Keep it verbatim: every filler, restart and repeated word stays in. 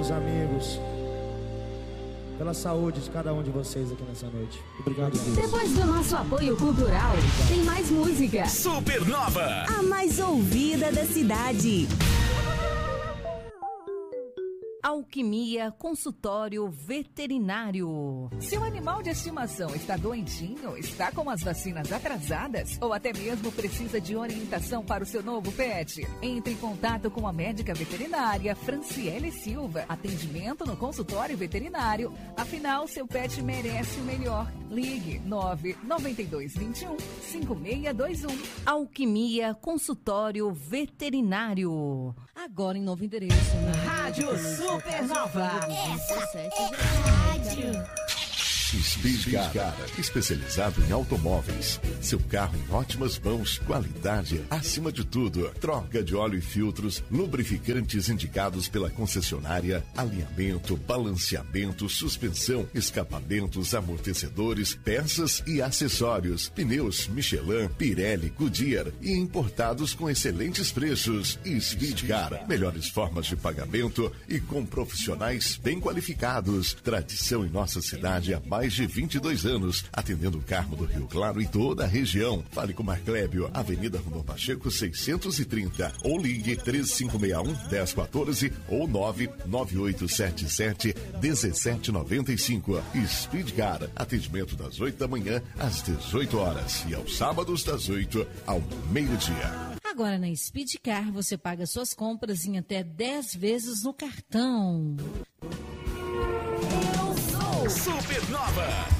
meus amigos, pela saúde de cada um de vocês aqui nessa noite. Obrigado, Deus. Depois do nosso apoio cultural, tem mais música. Supernova, a mais ouvida da cidade. Alquimia Consultório Veterinário. Seu animal de estimação está doentinho, está com as vacinas atrasadas ou até mesmo precisa de orientação para o seu novo pet? Entre em contato com a médica veterinária Franciele Silva. Atendimento no consultório veterinário. Afinal, seu pet merece o melhor. Ligue nove nove dois dois um cinco seis dois um. Alquimia Consultório Veterinário. Agora em novo endereço, né? Rádio Supernova. Essa é a rádio. Speed Car, especializado em automóveis. Seu carro em ótimas mãos, qualidade acima de tudo. Troca de óleo e filtros, lubrificantes indicados pela concessionária, alinhamento, balanceamento, suspensão, escapamentos, amortecedores, peças e acessórios. Pneus Michelin, Pirelli, Goodyear e importados com excelentes preços. Speed Car, melhores formas de pagamento e com profissionais bem qualificados. Tradição em nossa cidade há mais mais de vinte e dois anos, atendendo o Carmo do Rio Claro e toda a região. Fale com Marclébio, Avenida Rondon Pacheco seiscentos e trinta, ou ligue três cinco seis um, um zero um quatro ou nove nove oito sete sete um sete nove cinco. Speed Car, atendimento das oito da manhã às dezoito horas e aos sábados das oito ao meio-dia. Agora na Speed Car você paga suas compras em até dez vezes no cartão. Supernova.